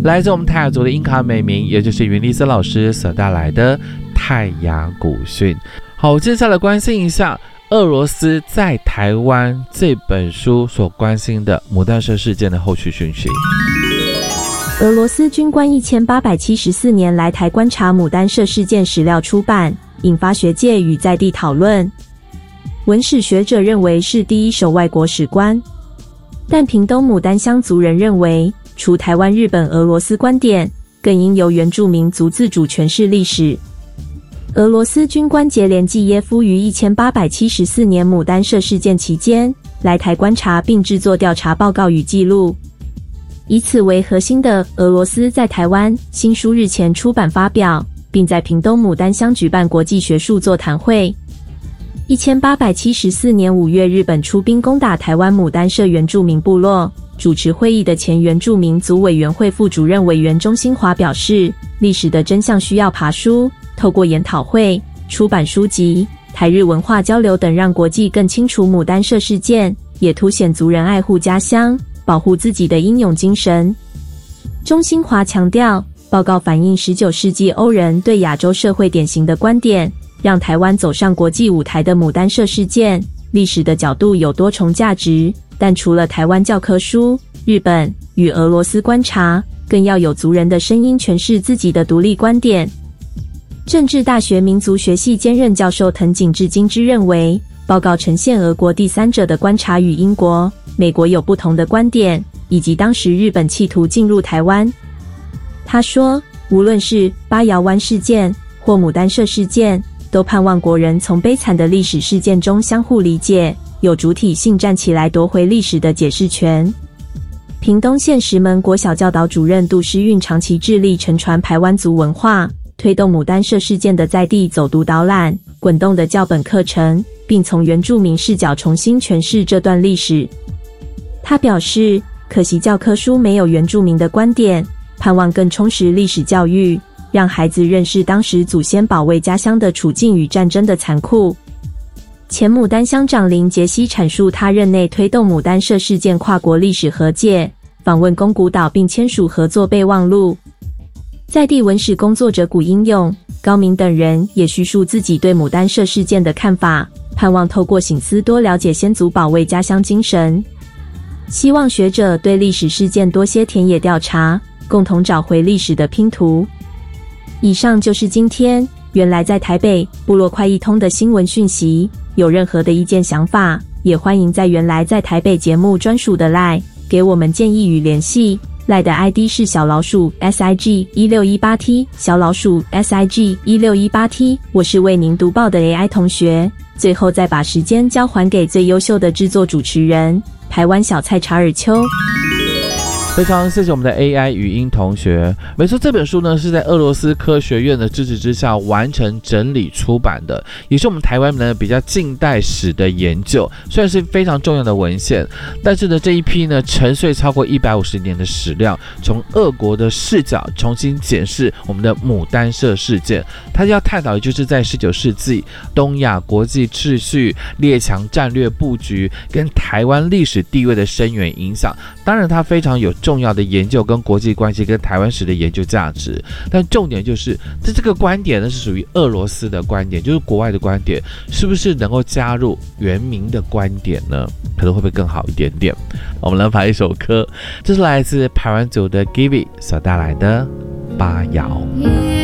来自我们泰雅族的英卡美名，也就是云丽丝老师所带来的泰雅古训。好，接下来关心一下俄罗斯在台湾这本书所关心的牡丹社事件的后续讯息。 俄罗斯军官1874年来台观察牡丹社事件史料出版，引发学界与在地讨论。文史学者认为是第一手外国史观，但屏东牡丹乡族人认为，除台湾、日本、俄罗斯观点，更应由原住民族自主诠释历史。俄罗斯军官杰连季耶夫于1874年牡丹社事件期间来台观察并制作调查报告与记录。以此为核心的俄罗斯在台湾新书日前出版发表，并在屏东牡丹乡举办国际学术座谈会。1874年5月，日本出兵攻打台湾牡丹社原住民部落。主持会议的前原住民族委员会副主任委员钟新华表示，历史的真相需要爬书，透过研讨会、出版书籍、台日文化交流等，让国际更清楚牡丹社事件，也凸显族人爱护家乡、保护自己的英勇精神。钟新华强调，报告反映19世纪欧人对亚洲社会典型的观点，让台湾走上国际舞台的牡丹社事件，历史的角度有多重价值，但除了台湾教科书、日本与俄罗斯观察，更要有族人的声音诠释自己的独立观点。政治大学民族学系兼任教授藤井智金之认为，报告呈现俄国第三者的观察与英国、美国有不同的观点，以及当时日本企图进入台湾。他说，无论是八窑湾事件或牡丹社事件，都盼望国人从悲惨的历史事件中相互理解，有主体性站起来夺回历史的解释权。屏东县石门国小教导主任杜诗韵长期致力承传排湾族文化，推动牡丹社事件的在地走读导览、滚动的教本课程，并从原住民视角重新诠释这段历史。他表示，可惜教科书没有原住民的观点，盼望更充实历史教育，让孩子认识当时祖先保卫家乡的处境与战争的残酷。前牡丹乡长林杰西阐述他任内推动牡丹社事件跨国历史和解，访问宫古岛并签署合作备忘录。在地文史工作者古英勇、高明等人也叙述自己对牡丹社事件的看法，盼望透过省思多了解先祖保卫家乡精神，希望学者对历史事件多些田野调查，共同找回历史的拼图。以上就是今天原来在台北部落快一通的新闻讯息，有任何的意见想法，也欢迎在原来在台北节目专属的 LINE 给我们建议与联系。LINE 的 ID 是小老鼠 SIG1618T 小老鼠 SIG1618T。 我是为您读报的 AI 同学。最后再把时间交还给最优秀的制作主持人台湾小蔡查尔丘。 非常谢谢我们的 AI 语音同学。没错，这本书呢是在俄罗斯科学院的支持之下完成整理出版的，也是我们台湾呢比较近代史的研究，虽然是非常重要的文献，但是呢这一批呢沉睡超过150年的史料，从俄国的视角重新检视我们的牡丹社事件。它要探讨的就是在19世纪东亚国际秩序、列强战略布局跟台湾历史地位的深远影响。当然它非常有重要的研究跟国际关系跟台湾史的研究价值，但重点就是这个观点呢是属于俄罗斯的观点，就是国外的观点，是不是能够加入原民的观点呢？可能会不会更好一点点？我们来把一首歌，这是来自排湾族的 Givi 所带来的八窑。